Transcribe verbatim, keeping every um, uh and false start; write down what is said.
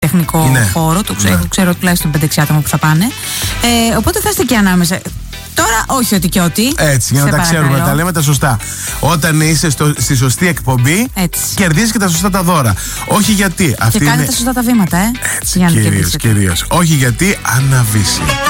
τεχνικό ναι. χώρο. Το ξέρω, ναι. ξέρω τουλάχιστον πέντε έξι άτομα που θα πάνε. Ε, οπότε θα είστε και ανάμεσα. Τώρα, όχι ότι και ότι. Έτσι, για να τα παρακαλώ. ξέρουμε, τα λέμε τα σωστά. Όταν είσαι στο, στη σωστή εκπομπή, κερδίζεις και τα σωστά τα δώρα. Όχι γιατί. Αυτή και κάνετε είναι... σωστά τα βήματα, ε. Έτσι, κυρίως, κυρίως. Όχι γιατί αναβήσει.